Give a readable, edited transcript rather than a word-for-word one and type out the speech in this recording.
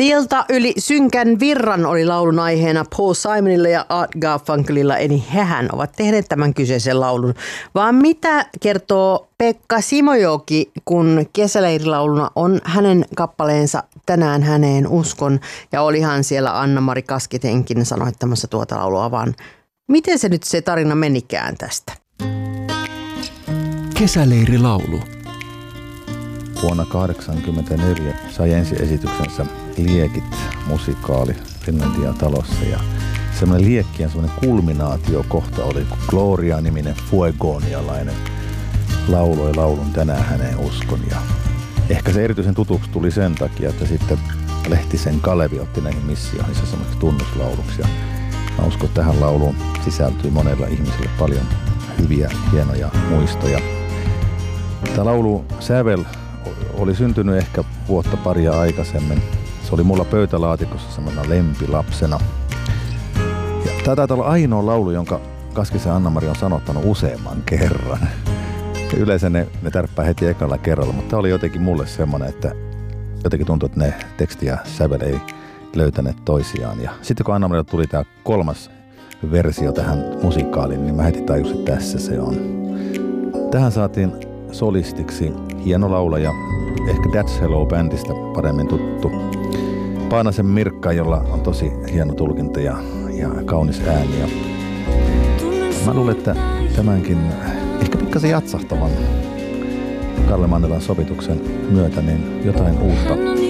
Sieltä yli synkän virran oli laulun aiheena Paul Simonilla ja Art Garfunkelilla, eli hehän ovat tehneet tämän kyseisen laulun. Vaan mitä kertoo Pekka Simojoki, kun kesäleirilauluna on hänen kappaleensa Tänään häneen uskon, ja olihan siellä Anna-Mari Kaskitenkin sanoittamassa tuota laulua, vaan miten se nyt se tarina menikään tästä? Kesäleirilaulu. Vuonna 1984 sai ensi esityksensä Liekit-musikaali Finlandia-talossa, ja semmoinen liekkien semmoinen kulminaatiokohta oli, kun Gloria-niminen fuegonialainen lauloi laulun Tänään häneen uskon. Ja ehkä se erityisen tutuksi tuli sen takia, että sitten Lehtisen Kalevi otti näihin missioihin se semmoinen tunnuslauluksi. Ja mä uskon, että tähän lauluun sisältyy monella ihmiselle paljon hyviä, hienoja muistoja. Tämä laulu sävel oli syntynyt ehkä vuotta paria aikaisemmin. Se oli mulla pöytälaatikossa semmoinen lempilapsena. Ja tämä taitaa olla ainoa laulu, jonka Kaskisen Anna-Mari on sanottanut useamman kerran. Yleensä ne tärppää heti ekalla kerralla, mutta tämä oli jotenkin mulle semmoinen, että jotenkin tuntui, että ne teksti ja sävel ei löytäneet toisiaan. Ja sitten kun Anna-Marilla tuli tämä kolmas versio tähän musikaaliin, niin mä heti tajusin, että tässä se on. Tähän saatiin solistiksi hieno laulaja, ehkä That's Hello-bändistä paremmin tuttu Paanasen Mirkka, jolla on tosi hieno tulkinta ja kaunis ääni. Ja mä luulen, että tämänkin ehkä pikkasen jatsahtavan Kalle Mannelan sovituksen myötä niin jotain uutta